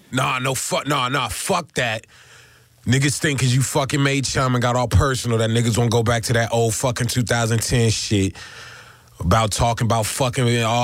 Fuck that. Niggas think because you fucking made chum and got all personal that niggas won't go back to that old fucking 2010 shit about talking about fucking all